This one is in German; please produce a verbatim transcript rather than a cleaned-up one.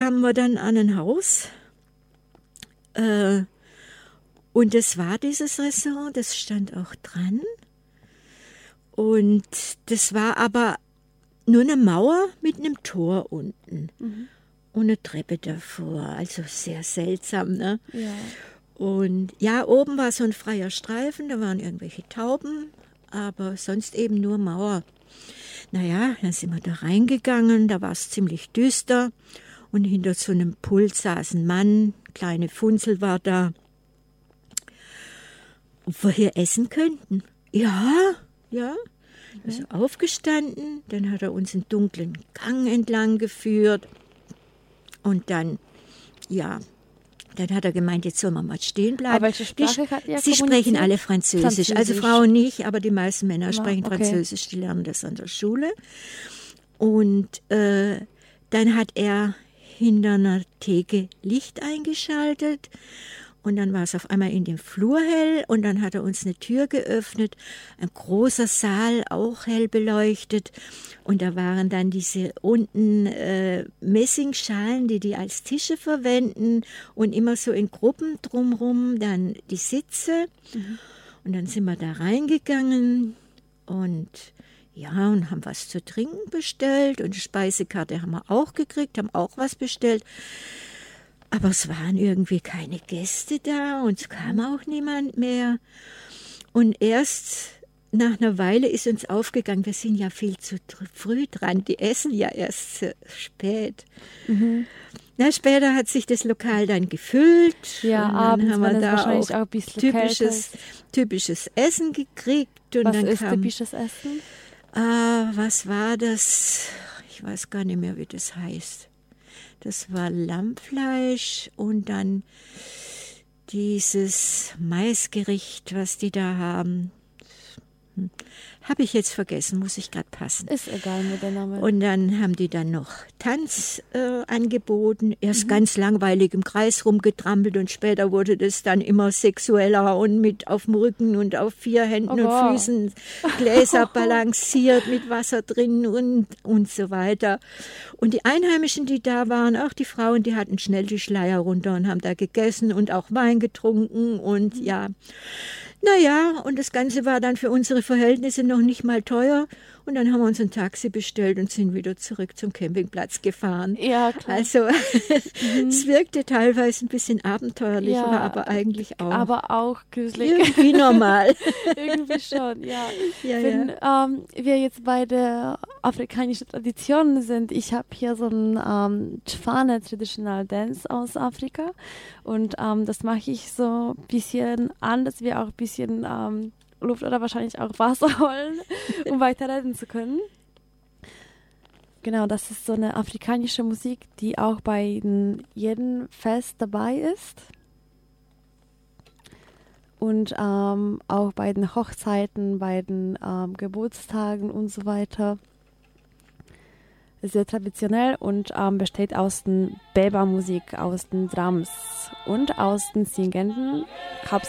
kamen wir dann an ein Haus. Äh, und das war dieses Restaurant, das stand auch dran. Und das war aber nur eine Mauer mit einem Tor unten. Mhm. Und eine Treppe davor. Also sehr seltsam, ne? Ja. Und ja, oben war so ein freier Streifen, da waren irgendwelche Tauben, aber sonst eben nur Mauer. Naja, dann sind wir da reingegangen, da war es ziemlich düster und hinter so einem Pult saß ein Mann, kleine Funzel war da. Ob wir hier essen könnten? Ja, ja. Also aufgestanden, dann hat er uns einen dunklen Gang entlang geführt und dann, ja... Dann hat er gemeint, jetzt soll man mal stehen bleiben. Aber welche Sprache hat er Sie sprechen alle Französisch. Französisch. Also Frauen nicht, aber die meisten Männer Ja, sprechen okay. Französisch, die lernen das an der Schule. Und äh, dann hat er hinter einer Theke Licht eingeschaltet und dann war es auf einmal in dem Flur hell und dann hat er uns eine Tür geöffnet, ein großer Saal, auch hell beleuchtet und da waren dann diese unten äh, Messingschalen, die die als Tische verwenden und immer so in Gruppen drumherum dann die Sitze mhm. und dann sind wir da reingegangen und ja, und haben was zu trinken bestellt und eine Speisekarte haben wir auch gekriegt, haben auch was bestellt. Aber es waren irgendwie keine Gäste da und es kam auch niemand mehr. Und erst nach einer Weile ist uns aufgegangen, wir sind ja viel zu früh dran, die essen ja erst so spät. Mhm. Na, später hat sich das Lokal dann gefüllt. Ja, und dann abends haben wir das da wahrscheinlich auch, auch ein bisschen typisches, typisches Essen gekriegt. Und was dann ist kam, typisches Essen? Ah, was war das? Ich weiß gar nicht mehr, wie das heißt. Das war Lammfleisch und dann dieses Maisgericht, was die da haben. Hm. Habe ich jetzt vergessen, muss ich gerade passen. Ist egal mit der Name. Und dann haben die dann noch Tanz äh, angeboten. Erst Mhm. ganz langweilig im Kreis rumgetrampelt und später wurde das dann immer sexueller und mit auf dem Rücken und auf vier Händen oh, und wow. Füßen Gläser balanciert mit Wasser drin und, und so weiter. Und die Einheimischen, die da waren, auch die Frauen, die hatten schnell die Schleier runter und haben da gegessen und auch Wein getrunken und mhm. ja... Naja, und das Ganze war dann für unsere Verhältnisse noch nicht mal teuer. Und dann haben wir uns ein Taxi bestellt und sind wieder zurück zum Campingplatz gefahren. Ja, klar. Also mhm. es wirkte teilweise ein bisschen abenteuerlich, ja, war aber eigentlich auch. Aber auch gruselig. Irgendwie normal. Irgendwie schon, ja. ja Wenn ja. Ähm, wir jetzt bei der afrikanischen Tradition sind, ich habe hier so ein ähm, Tshwane Traditional Dance aus Afrika und ähm, das mache ich so ein bisschen an, dass wir auch ein bisschen ähm, Luft oder wahrscheinlich auch Wasser holen, um weiterreden zu können. Genau, das ist so eine afrikanische Musik, die auch bei den, jedem Fest dabei ist. Und ähm, auch bei den Hochzeiten, bei den ähm, Geburtstagen und so weiter. Ist sehr traditionell und ähm, besteht aus den Beba-Musik, aus den Drums und aus den Singenden, hauptsächlich